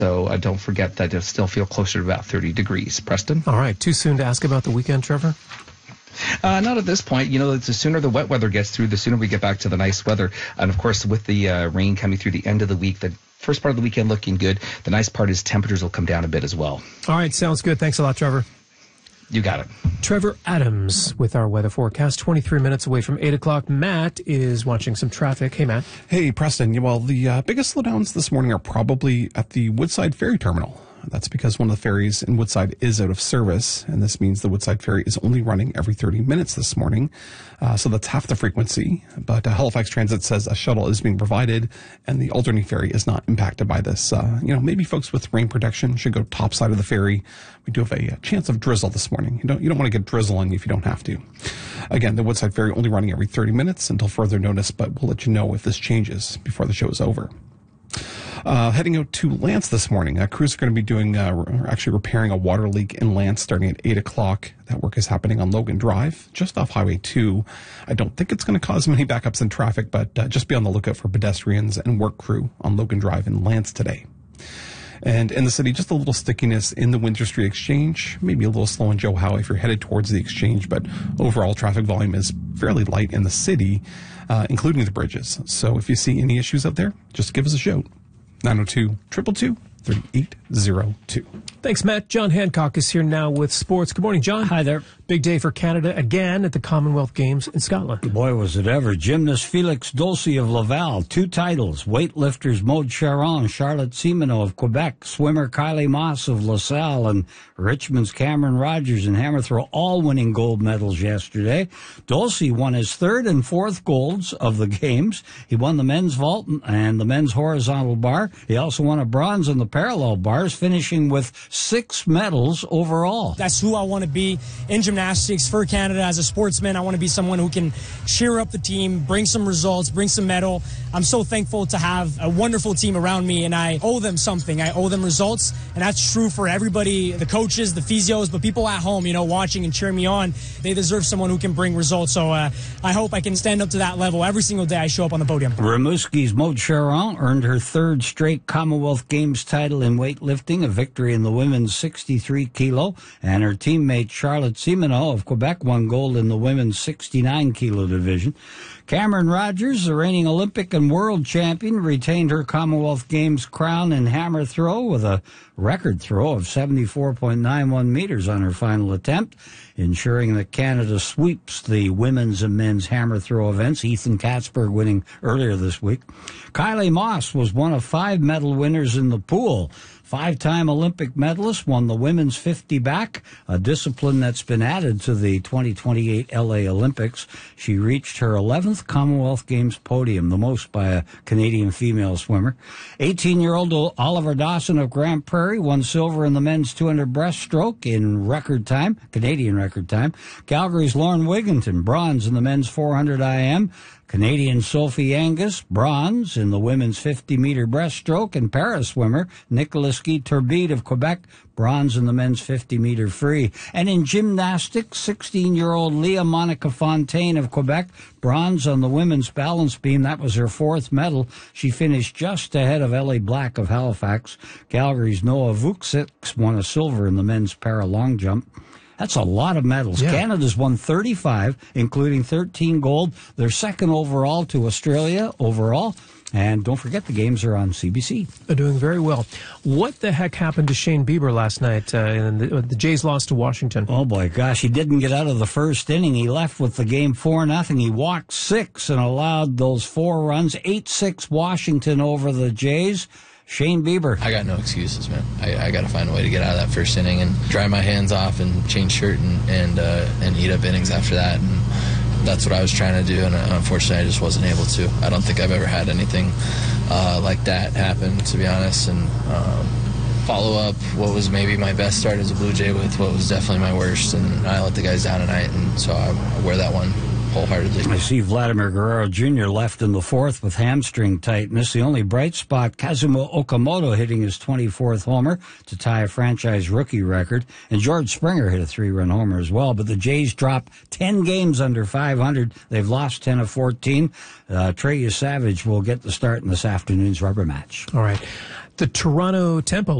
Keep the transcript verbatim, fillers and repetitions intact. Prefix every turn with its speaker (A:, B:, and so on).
A: So uh, don't forget that it'll still feel closer to about thirty degrees. Preston?
B: All right. Too soon to ask about the weekend, Trevor?
A: Uh, not at this point. You know, the sooner the wet weather gets through, the sooner we get back to the nice weather. And, of course, with the uh, rain coming through the end of the week, the first part of the weekend looking good. The nice part is temperatures will come down a bit as well.
B: All right. Sounds good. Thanks a lot, Trevor.
A: You got it.
B: Trevor Adams with our weather forecast. twenty-three minutes away from eight o'clock. Matt is watching some traffic. Hey, Matt.
C: Hey, Preston. Well, the uh, biggest slowdowns this morning are probably at the Woodside Ferry Terminal. That's because one of the ferries in Woodside is out of service, and this means the Woodside Ferry is only running every thirty minutes this morning. Uh, so that's half the frequency. But uh, Halifax Transit says a shuttle is being provided, and the Alderney Ferry is not impacted by this. Uh, you know, maybe folks with rain protection should go topside of the ferry. We do have a, a chance of drizzle this morning. You don't, you don't want to get drizzling if you don't have to. Again, the Woodside Ferry only running every thirty minutes until further notice, but we'll let you know if this changes before the show is over. Uh, heading out to Lance this morning. Uh, crews are going to be doing, uh, actually repairing a water leak in Lance starting at eight o'clock. That work is happening on Logan Drive, just off Highway two. I don't think it's going to cause many backups in traffic, but uh, just be on the lookout for pedestrians and work crew on Logan Drive in Lance today. And in the city, just a little stickiness in the Windsor Street Exchange, maybe a little slow in Joe Howe if you're headed towards the Exchange, but overall traffic volume is fairly light in the city, uh, including the bridges. So if you see any issues out there, just give us a shout. nine oh two, two two two, three eight oh two.
B: Thanks, Matt. John Hancock is here now with sports. Good morning, John.
D: Hi there.
B: Big day for Canada again at the Commonwealth Games in Scotland.
D: Boy, was it ever. Gymnast Felix Dulcie of Laval, two titles. Weightlifters Maud Charon, Charlotte Simoneau of Quebec, swimmer Kylie Moss of LaSalle, and Richmond's Cameron Rogers and hammer throw, all winning gold medals yesterday. Dulcie won his third and fourth golds of the Games. He won the men's vault and the men's horizontal bar. He also won a bronze in the parallel bars, finishing with six medals overall.
E: That's who I want to be in gymnastics for Canada. As a sportsman, I want to be someone who can cheer up the team, bring some results, bring some medal. I'm so thankful to have a wonderful team around me, and I owe them something. I owe them results, and that's true for everybody, the coaches, the physios, but people at home, you know, watching and cheering me on. They deserve someone who can bring results, so uh, I hope I can stand up to that level every single day I show up on the podium.
D: Rimouski's Maud Charon earned her third straight Commonwealth Games title in weightlifting, a victory in the women's sixty-three kilo, and her teammate Charlotte Simoneau of Quebec won gold in the women's sixty-nine kilo division. Cameron Rogers, the reigning Olympic and world champion, retained her Commonwealth Games crown in hammer throw with a record throw of seventy-four point nine one meters on her final attempt, ensuring that Canada sweeps the women's and men's hammer throw events, Ethan Katzberg winning earlier this week. Kylie Moss was one of five medal winners in the pool. Five-time Olympic medalist, won the women's fifty back, a discipline that's been added to the twenty twenty-eight L A Olympics. She reached her eleventh Commonwealth Games podium, the most by a Canadian female swimmer. eighteen-year-old Oliver Dawson of Grand Prairie won silver in the men's two hundred breaststroke in record time, Canadian record time. Calgary's Lauren Wigginton, bronze in the men's four hundred I M. Canadian Sophie Angus, bronze in the women's fifty-meter breaststroke, and para-swimmer Nicolas Guy Turbide of Quebec, bronze in the men's fifty-meter free. And in gymnastics, sixteen-year-old Leah Monica Fontaine of Quebec, bronze on the women's balance beam. That was her fourth medal. She finished just ahead of Ellie Black of Halifax. Calgary's Noah Vucic won a silver in the men's para-long jump. That's a lot of medals. Yeah. Canada's won thirty-five, including thirteen gold. They're second overall to Australia overall. And don't forget, the games are on C B C.
B: They're doing very well. What the heck happened to Shane Bieber last night? Uh, and the, the Jays lost to Washington.
D: Oh, boy, gosh. He didn't get out of the first inning. He left with the game four nothing. He walked six and allowed those four runs. eight six Washington over the Jays. Shane Bieber.
F: I got no excuses, man. I, I got to find a way to get out of that first inning and dry my hands off and change shirt and and, uh, and eat up innings after that. And that's what I was trying to do, and unfortunately I just wasn't able to. I don't think I've ever had anything uh, like that happen, to be honest. And um, follow up what was maybe my best start as a Blue Jay with what was definitely my worst, and I let the guys down tonight, and so I, I wear that one wholeheartedly.
D: I see Vladimir Guerrero Junior left in the fourth with hamstring tightness. The only bright spot, Kazumo Okamoto hitting his twenty-fourth homer to tie a franchise rookie record. And George Springer hit a three-run homer as well. But the Jays dropped ten games under five hundred. They've lost ten of fourteen. Uh, Trey Savage will get the start in this afternoon's rubber match.
B: All right. The Toronto Tempo